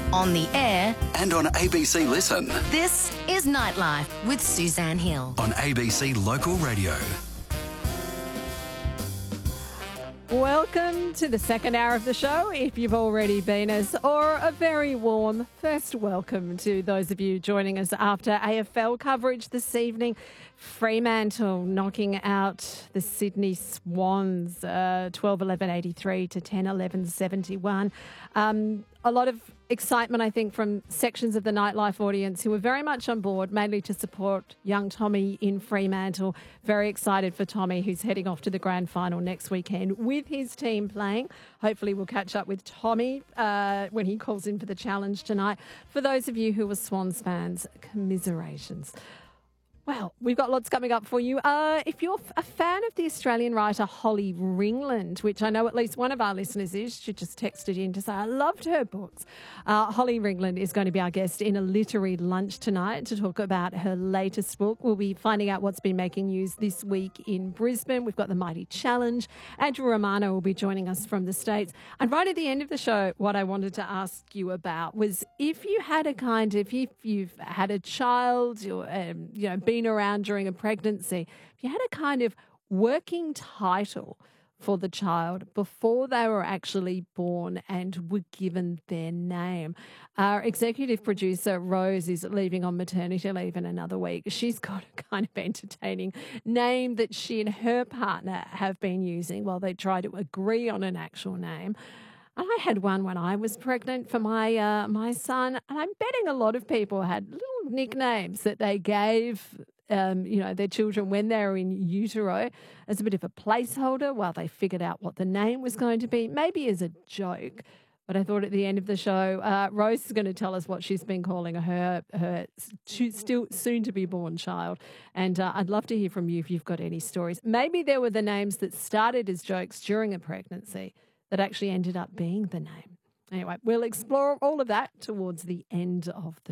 on the air, and on ABC Listen. this is Nightlife with Suzanne Hill. On ABC Local Radio. Welcome to the second hour of the show, if you've already been us, or a very warm first welcome to those of you joining us after AFL coverage this evening. Fremantle knocking out the Sydney Swans 12-11-83 to 10-11-71. A lot of excitement, I think, from sections of the Nightlife audience who were very much on board, mainly to support young Tommy in Fremantle. Very excited for Tommy, who's heading off to the grand final next weekend with his team playing. Hopefully we'll catch up with Tommy when he calls in for the challenge tonight. For those of you who are Swans fans, commiserations. Well, we've got lots coming up for you. If you're a fan of the Australian writer Holly Ringland, which I know at least one of our listeners is, she just texted in to say, I loved her books. Holly Ringland is going to be our guest in a literary lunch tonight to talk about her latest book. We'll be finding out what's been making news this week in Brisbane. We've got the Mighty Challenge. Andrew Romano will be joining us from the States. And right at the end of the show, what I wanted to ask you about was if you've had a child or, been around during a pregnancy, if you had a kind of working title for the child before they were actually born and were given their name. Our executive producer, Rose, is leaving on maternity leave in another week. She's got a kind of entertaining name that she and her partner have been using while they try to agree on an actual name. I had one when I was pregnant for my son, and I'm betting a lot of people had little nicknames that they gave their children when they were in utero as a bit of a placeholder while they figured out what the name was going to be, maybe as a joke. But I thought at the end of the show, Rose is going to tell us what she's been calling her still soon-to-be-born child. And I'd love to hear from you if you've got any stories. Maybe there were the names that started as jokes during a pregnancy that actually ended up being the name. Anyway, we'll explore all of that towards the end of the